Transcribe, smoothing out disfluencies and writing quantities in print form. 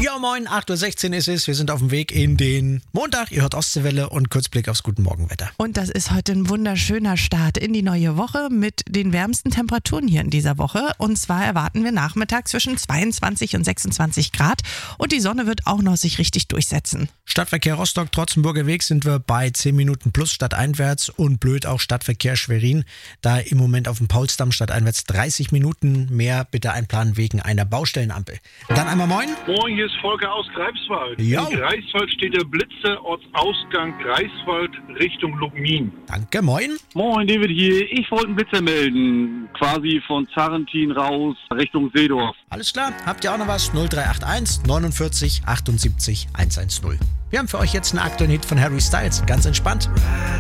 Ja moin, 8.16 Uhr ist es. Wir sind auf dem Weg in den Montag. Ihr hört Ostseewelle und Kurzblick aufs Guten Morgenwetter. Und das ist heute ein wunderschöner Start in die neue Woche mit den wärmsten Temperaturen hier in dieser Woche. Und zwar erwarten wir nachmittags zwischen 22 und 26 Grad. Und die Sonne wird auch noch sich richtig durchsetzen. Stadtverkehr Rostock-Trotzenburger Weg sind wir bei 10 Minuten plus stadteinwärts und blöd auch Stadtverkehr Schwerin. Da im Moment auf dem Paulsdamm stadteinwärts 30 Minuten mehr bitte einplanen wegen einer Baustellenampel. Dann einmal moin. Moin, hier ist Volker aus Greifswald. Jo. In Greifswald steht der Blitzer, Ortsausgang Greifswald Richtung Lubmin. Danke, moin. Moin, David hier. Ich wollte einen Blitzer melden. Quasi von Zarentin raus Richtung Seedorf. Alles klar, habt ihr auch noch was? 0381 49 78 110. Wir haben für euch jetzt einen aktuellen Hit von Harry Styles. Ganz entspannt.